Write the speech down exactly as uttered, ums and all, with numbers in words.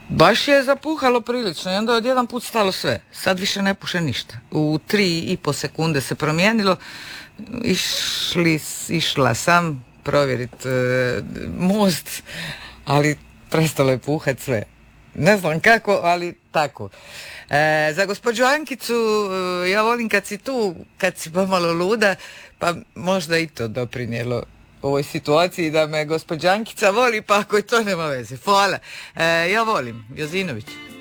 Baš je zapuhalo prilično i onda je odjedan put stalo sve. Sad više ne puše ništa. U tri i po sekunde se promijenilo. Išli, išla sam provjeriti e, most, ali prestalo je puhat sve. Ne znam kako, ali tako. E, za gospođu Ankicu, e, ja volim kad si tu, kad si pomalo luda, pa možda i to doprinijelo ovoj situaciji da me gospođa Ankica voli, pa ako i to nema veze. Hvala. E, ja volim Jozinović.